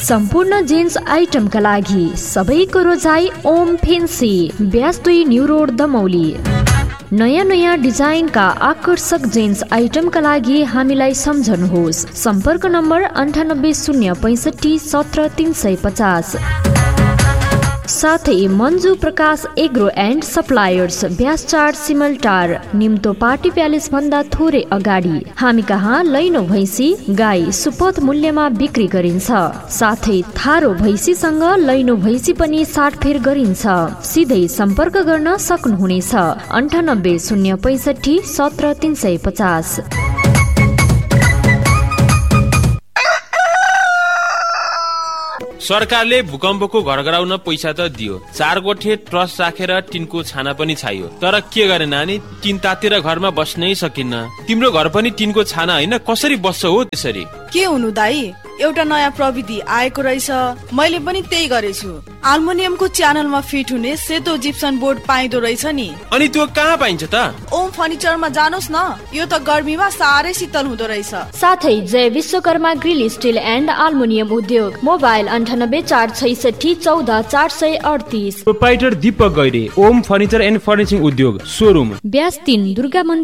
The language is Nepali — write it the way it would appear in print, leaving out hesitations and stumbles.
सम्पूर्ण जेन्ट्स आइटमका लागि सबैको रोजाई ओम फेन्सी, ब्याज 2 न्यू रोड दमौली। नयाँ डिजाइनका आकर्षक जेन्ट्स आइटमका लागि हामीलाई सम्झनुहोस्। सम्पर्क नम्बर 980657 17350। साथै मन्जु प्रकाश एग्रो एन्ड सप्लायर्स, ब्याज 4 सिमलटार, निम्तो पार्टी प्यालेस भन्दा थोरै अगाडि। हामी कहाँ लैनो भैँसी, गाई सुपथ मूल्यमा बिक्री गरिन्छ। साथै थारो भैँसीसँग लैनो भैँसी पनि साटफेर गरिन्छ। सिधै सम्पर्क गर्न सक्नुहुनेछ 980657 17350। सरकारले भूकम्पको घर गराउन पैसा त दियो, 4 गोठे ट्रस्ट राखेर टिनको छाना पनि छाइयो, तर के गरे नानी, टिन तातेर घरमा बस्नै सकिन्न। तिम्रो घर पनि टिनको छाना होइन, कसरी बस्छ हो त्यसरी? के हुनु दाई, एउटा नयाँ प्रविधि आएको रहेछ, मैले पनि त्यही गरेछु। एल्युमिनियमको च्यानलमा फिट हुने सेतो जिप्सन बोर्ड पाइदो रहेछ नि। अनि त्यो कहाँ पाइन्छ त? ओम फर्निचरमा जानुहोस् न, यो त गर्मीमा साह्रै शीतल हुँदो रहेछ। साथै जय Vishwakarma grill still and aluminium उद्योग। Mobile 9846 14 438। Proprietor Deepak Gaire, Om furniture and furnishing उद्योग, सोरुम, ब्याज 3 दुर्गा